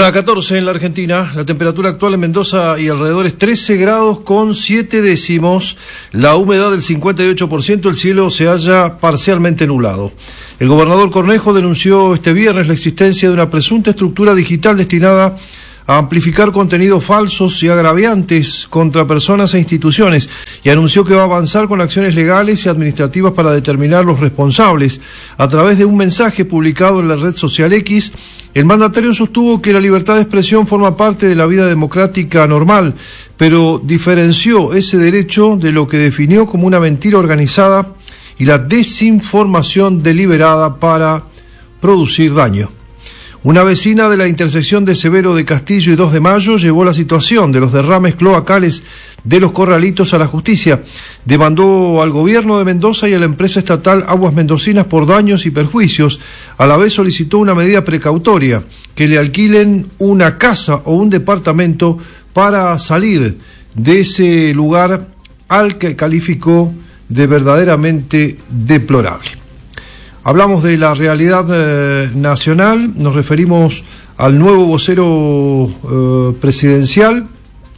Hora 14 en la Argentina, la temperatura actual en Mendoza y alrededores 13 grados con 7 décimos, la humedad del 58%, el cielo se halla parcialmente nublado. El gobernador Cornejo denunció este viernes la existencia de una presunta estructura digital destinada a amplificar contenidos falsos y agraviantes contra personas e instituciones y anunció que va a avanzar con acciones legales y administrativas para determinar los responsables. A través de un mensaje publicado en la red social X, el mandatario sostuvo que la libertad de expresión forma parte de la vida democrática normal, pero diferenció ese derecho de lo que definió como una mentira organizada y la desinformación deliberada para producir daño. Una vecina de la intersección de Severo de Castillo y 2 de Mayo llevó la situación de los derrames cloacales de Los Corralitos a la justicia. Demandó al gobierno de Mendoza y a la empresa estatal Aguas Mendocinas por daños y perjuicios. A la vez solicitó una medida precautoria, que le alquilen una casa o un departamento para salir de ese lugar al que calificó de verdaderamente deplorable. Hablamos de la realidad nacional, nos referimos al nuevo vocero presidencial,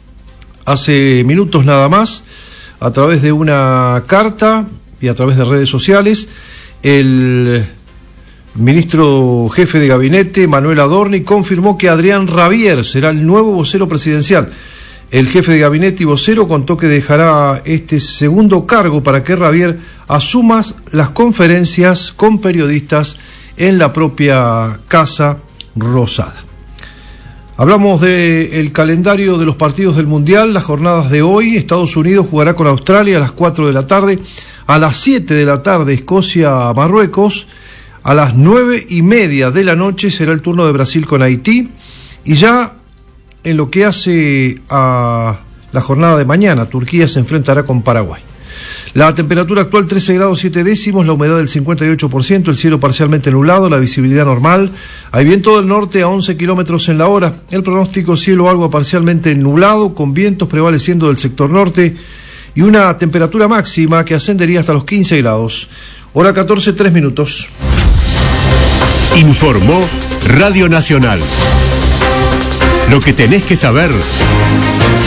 hace minutos nada más, a través de una carta y a través de redes sociales, el ministro jefe de gabinete, Manuel Adorni, confirmó que Adrián Rabier será el nuevo vocero presidencial. El jefe de gabinete y vocero contó que dejará este segundo cargo para que Rabier asuma las conferencias con periodistas en la propia Casa Rosada. Hablamos del calendario de los partidos del Mundial, las jornadas de hoy. Estados Unidos jugará con Australia a las 4 de la tarde. A las 7 de la tarde, Escocia-Marruecos. A las 9:30 de la noche será el turno de Brasil con Haití. Y ya en lo que hace a la jornada de mañana, Turquía se enfrentará con Paraguay. La temperatura actual 13 grados 7 décimos, la humedad del 58%, el cielo parcialmente nublado, la visibilidad normal, hay viento del norte a 11 kilómetros en la hora, el pronóstico cielo algo parcialmente nublado, con vientos prevaleciendo del sector norte y una temperatura máxima que ascendería hasta los 15 grados. Hora 14, 3 minutos. Informó Radio Nacional. Lo que tenés que saber